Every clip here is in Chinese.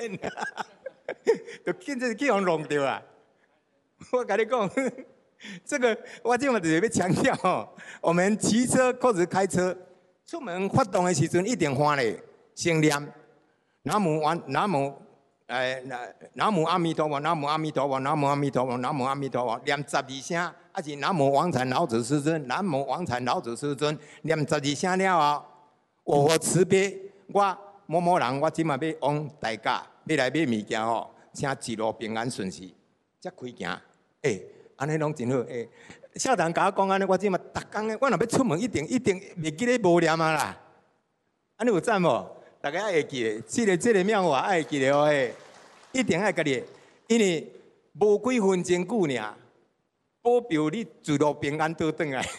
骗啊，就紧着去互弄掉啊！我跟你讲，这个我今嘛就是要强调哦，我们骑车或者开车出门发动的时阵，一定欢咧，先念南无阿弥陀佛，南无阿弥陀佛，南无阿弥陀佛，南无阿弥陀佛，念12声，还是南无王禅老子师尊，南无王禅老子师尊，念12声了后，我慈悲，我某某人，我今嘛要往大家要来买物件吼，请一路平安顺遂，才开行。安尼拢真好。校长甲我讲安尼，我即嘛逐工我若要出门，一定袂记咧无念啊啦。安尼有赞无？大家爱会记咧，这个妙法爱会记咧哦。一定爱家己，因为无几分钟久尔，保佑你一路平安倒转来。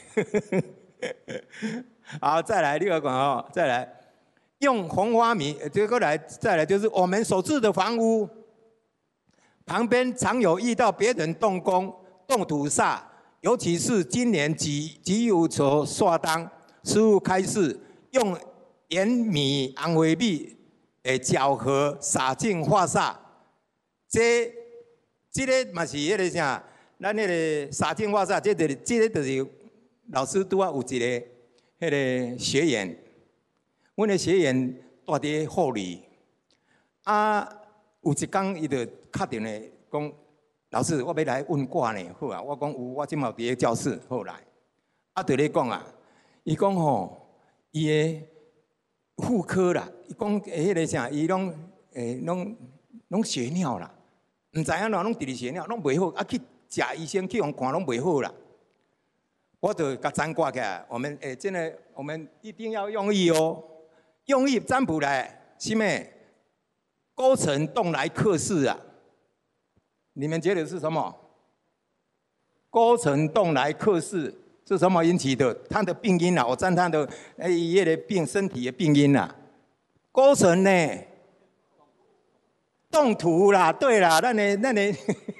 好，再来另外讲哦，再来用红花米，这个再来就是我们所住的房屋旁边常有遇到别人动工动土煞，尤其是今年极有所刷当，师父开示用盐米、红花米搅和洒净化煞。这个嘛是迄个啥，咱迄个洒净化煞，这个就是老师拄啊有一个迄个学员，阮的学员住伫护理，有一天伊就敲电话讲，老师我要来问卦呢，好啊，我讲有，我即嘛伫咧教室，好来，就咧讲啊，伊讲吼，伊的妇科啦，伊讲迄个啥，伊拢血尿啦。唔知影喏，拢直直血尿，拢袂好，去食医生去互看，拢袂好啦。我就甲占卦起来，我们真的，我们一定要用意哦，用意占卜来，是咩？勾陈动来克世啊！你们觉得是什么？勾陈动来克世是什么引起的？他的病因啊，我占他的叶的病，身体的病因啊。勾陈呢？动土啦，对啦，咱的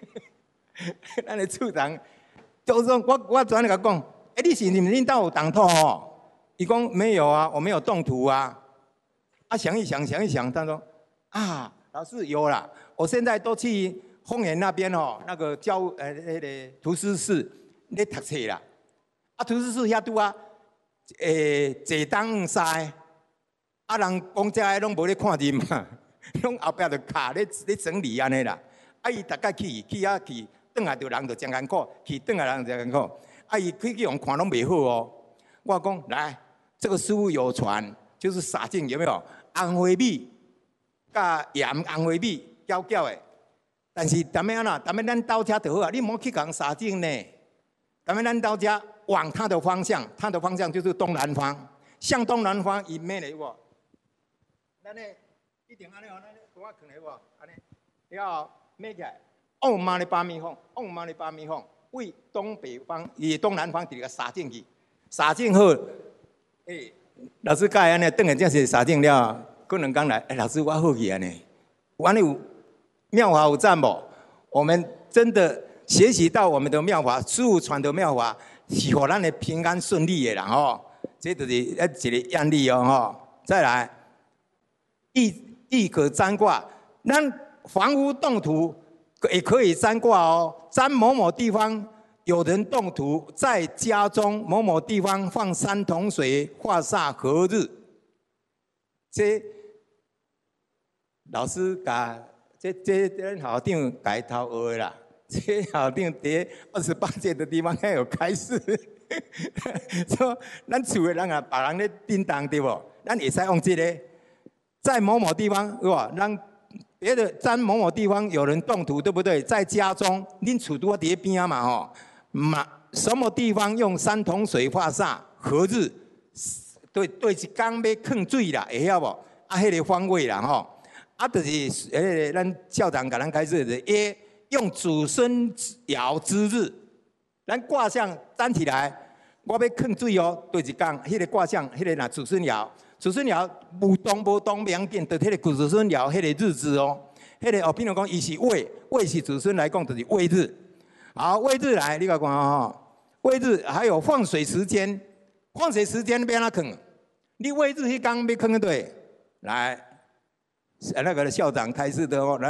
处长，就是说我昨天甲讲，你们领导有动土哦？伊讲没有啊，我没有动土啊。想一想，他说老师有啦，我现在都去丰原那边哦，那个那个图书室咧读册啦。图书室遐拄啊，坐当西，人讲遮拢无咧看字嘛。拢后壁就卡咧整理安尼啦，伊大概去，转来就人就真艰苦，转来人就真艰苦。伊去用看拢袂好哦。我讲来，这个师傅有传，就是洒净有没有？红花米甲盐红花米搅的，但是踮咩啊？踮咩咱兜车就好啊，你莫去共洒净呢。踮咩咱兜车往它的方向，它的方向就是东南方，向东南方伊咩嚟无？咱咧。一定安尼哦，咱我放来无？安尼，了后买起来，往妈的八米方，为东北方，以东南方直个洒进去，洒进后，老师教安尼，等下正是洒进了，过2天来，老师我好去安尼，安尼有妙法有赞无？我们真的学习到我们的妙法，师父传的妙法，是互咱的平安顺利的啦吼，这就是一个案例哦吼，再来，亦可占卦，咱房屋动土也可以占卦哦。占某某地方有人动土，在家中某某地方放3桶水，化煞何日？这老师甲这校长改头学的啦。这校长伫28届的地方还有开示，说咱厝的人啊，别人咧叮当对不？咱会使用这个。在某某地方，是吧？让别的在某某地方有人动土，对不对？在家中，恁厝拄啊伫边啊嘛吼，什么地方用3桶水化煞？何日？对，一缸要放水啦，会晓无？迄个方位啦吼，就是咱校长甲咱开始的，用祖孙爻之日，咱卦象站起来，我要放水哦，对一缸，迄个卦象，迄个若祖孙爻。祖孙爻无动不要紧，就迄个祖孙爻迄个日子哦，迄个哦，比如讲伊是未是祖孙来讲就是未日。好，未日来，你甲讲哦，未日还有放水时间，放水时间要哪放？你未日迄天要放对，来那个校长开示的哦，来